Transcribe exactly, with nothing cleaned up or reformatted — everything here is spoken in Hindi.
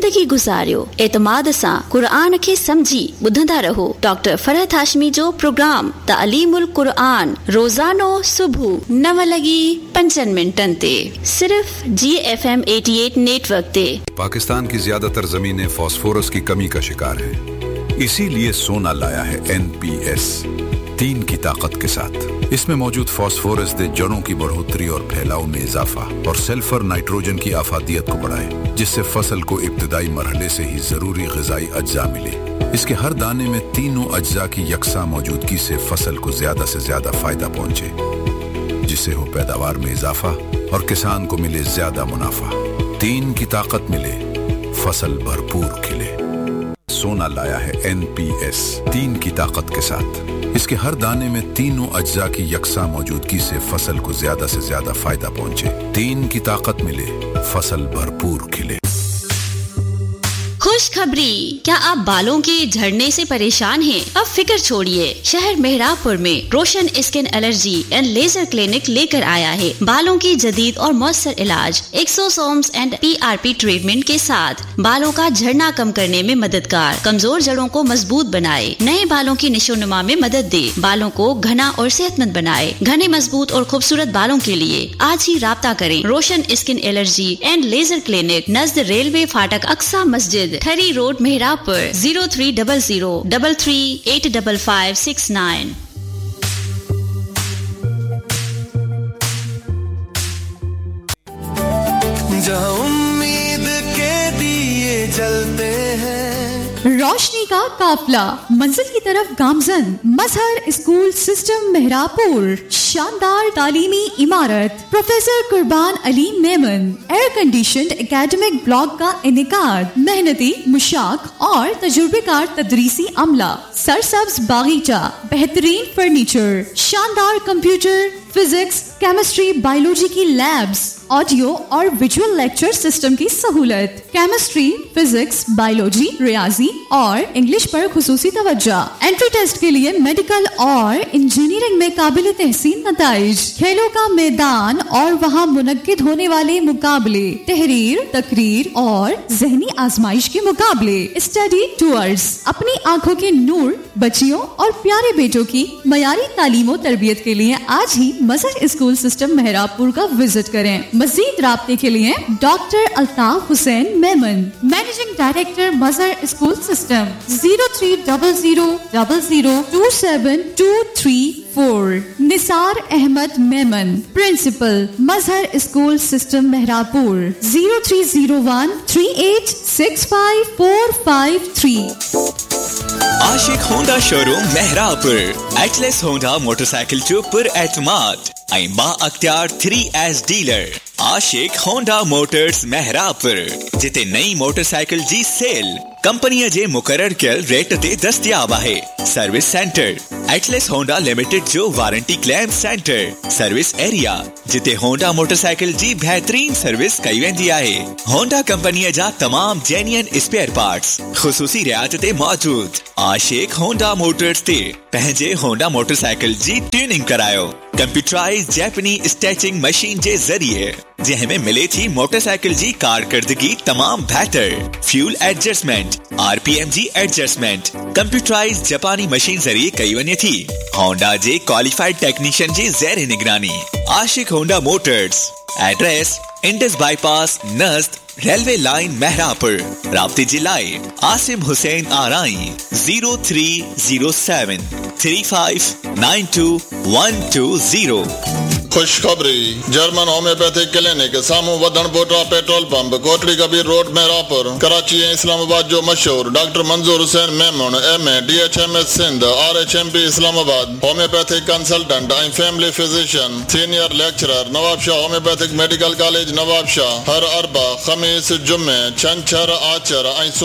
ज़िंदगी गुज़ारियो एतमाद सां क़ुरान खे समझी ॿुधंदा रहो। डॉक्टर फरहत हाशमी जो प्रोग्राम तालीमुल क़ुरान रोज़ानो सुबुह नव लगी पंजनि मिनटनि ते सिर्फ जी एफ एम अठासी नेटवर्क ते। पाकिस्तान की ज्यादातर जमीनें फास्फोरस की कमी का शिकार हैं। इसीलिए सोना लाया है एन पी एस तीन की ताकत के साथ। इसमें मौजूद फास्फोरस दे जड़ों की बढ़ोतरी और फैलाव में इजाफा और सल्फर नाइट्रोजन की आफादियत को बढ़ाए, जिससे फसल को इब्तिदाई मरहले से ही जरूरी ग़िज़ाई अज्जा मिले। इसके हर दाने में तीनों अज्जा की यकसा मौजूदगी से फसल को ज्यादा से ज्यादा फायदा पहुंचे, जिससे हो पैदावार में इजाफा और किसान को मिले ज्यादा मुनाफा। तीन की ताकत मिले, फसल भरपूर खिले। सोना लाया है एन पी एस तीन की ताकत के साथ। इसके हर दाने में तीनों अज्जा की यकसा मौजूदगी से फसल को ज्यादा से ज्यादा फायदा पहुंचे। तीन की ताकत मिले, फसल भरपूर खिले। खुशखबरी, क्या आप बालों के झड़ने से परेशान हैं? अब फिक्र छोड़िए, शहर मेहरापुर में रोशन skin allergy and laser clinic लेकर आया है बालों की जदीद और मौसर इलाज exosomes and P R P treatment के साथ। बालों का झड़ना कम करने में मददगार, कमजोर जड़ों को मजबूत बनाए, नए बालों की निशोनुमा में मदद दे, बालों को घना और सेहतमंद बनाए। घने मजबूत और खूबसूरत बालों के लिए आज ही राब्ता करें। रोशन skin allergy and laser clinic, Najd railway फाटक, अक्सा मस्जिद, थरी road, Mehrabpur. Zero three double zero double three eight double five six nine. जहाँ उम्मीद के दिए जलते हैं, रोशनी का काफिला मंजिल की तरफ गामजन। मजहर स्कूल सिस्टम मेहरापुर, शानदार तालीमी इमारत, प्रोफेसर कुर्बान Ali Memon, air conditioned academic block का इनेकाद, मेहनती मुशाक और तजुर्बेकार तदरीसी अमला, सरसब्ज बागीचा, बेहतरीन फर्नीचर, शानदार कंप्यूटर, फिजिक्स, केमिस्ट्री, बायोलॉजी की लैब्स, ऑडियो और विजुअल लेक्चर सिस्टम की सहूलत, केमिस्ट्री, फिजिक्स, बायोलॉजी, रियाजी और इंग्लिश पर खुसूसी तवज्जो। एंट्री टेस्ट के लिए मेडिकल और इंजीनियरिंग में काबिल तहसीन नताइज, खेलों का मैदान और वहाँ मुनक्किद होने वाले मुकाबले, तहरीर, तकरीर और जहनी आजमाइश के मुकाबले, स्टडी टूर्स। अपनी आंखों के नूर बच्चियों और प्यारे बेटों की मयारी तालीम और तरबियत के लिए आज ही मजहर स्कूल सिस्टम मेहरापुर का विजिट करें। मजीद राब्ते के लिए doctor Altaf Hussain Memon, managing director Mazhar school system, zero three double zero double zero to seven to three four. Nisar Ahmad Memon, principal Mazhar school system Mehrabpur, zero three zero one three eight six five four five three. Ashique Honda showroom Mehrabpur, Atlas Honda motorcycle जो पर एतमाद ऐं बा अख्तियार थ्री एस डीलर आशिक होंडा मोटर्स मेहरापुर, जिते नई मोटरसाइकिल जी सेल कंपनीअ जे मुकर्रर कयल रेट ते दस्तयाब आहे। Service centre Atlas Honda limited जो warranty claim centre, service area जिते होंडा मोटरसाइकिल जी बेहतरीन सर्विस कई वेंदी आहे। होंडा कंपनीअ जा तमाम जेन्युइन स्पेयर पार्ट्स खुसूसी रियायत ते मौजूद। आशिक होंडा मोटर्स ते पंहिंजे होंडा मोटरसाइकिल जी ट्यूनिंग करायो कंप्यूटराइज जैपनी स्टैचिंग मशीन जे जरिए, जंहिंमें मिले थी मोटरसाइकिल जी कारकर्दगी तमाम बेहतर। Fuel adjustment, R P M G adjustment computerise जापानी मशीन जरिए कई वने थी। होंडा जे क्वालिफाइड टेक्नीशियन जी ज़ेर निगरानी। आशिक Honda Motors, address Indus bypass नज़द railway line Mehrabpur. राब्ते जिलाए Asim Hussain आराई, zero three zero seven three five nine to one two zero. खुशखबरी, जर्मन होम्योपैथिक क्लिनिक सामू वधन बोटा petrol pump, Kotri Kabir road Mehrabpur, Karachi ऐं इस्लामाबाद जो मशहूर डॉक्टर मंजूर Hussain Memon, M A D H M S Sindh, R H M P Islamabad, homeopathic consultant ऐं family physician, senior lecturer, Nawab Shah homeopathic medical college Nawab Shah. हर अरबा, खमीस, जुम्मे, छंछर, आचर ऐं